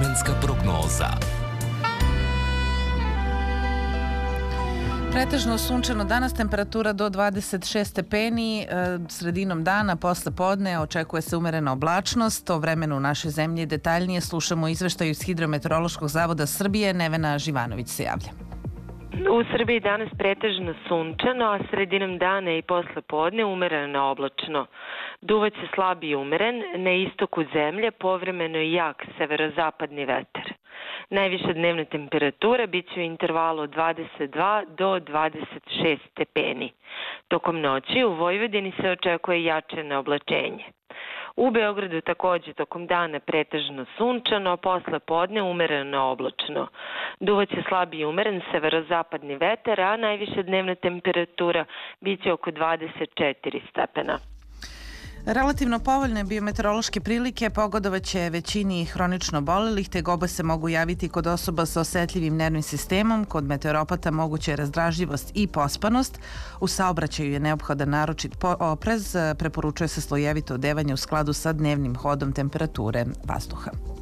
Vremenska prognoza. Pretežno sunčano danas, temperatura do 26 stepeni, sredinom dana, posle podne očekuje se umerena oblačnost. O vremenu u našoj zemlji detaljnije slušamo izveštaju iz Hidrometeorološkog zavoda Srbije. Nevena Živanović se javlja. U Srbiji danas pretežno sunčano, a sredinom dana i posle podne umereno oblačno. Duvaće slab i umeren, na istoku zemlje povremeno i jak severozapadni vetar. Najviša dnevna temperatura biće u intervalu od 22 do 26 stepeni. Tokom noći u Vojvodini se očekuje jače oblačenje. U Beogradu takođe tokom dana pretežno sunčano, a posle podne umereno oblačno. Duvaće slab i umeren severozapadni vetar, a najviša dnevna temperatura biće oko 24 stepena. Relativno povoljne biometeorološke prilike pogodovaće većini hronično obolelih, te gobe se mogu javiti kod osoba sa osetljivim nervnim sistemom. Kod meteoropata moguće je razdražljivost i pospanost. U saobraćaju je neophodan naročit oprez. Preporučuje se slojevito odevanje u skladu sa dnevnim hodom temperature vazduha.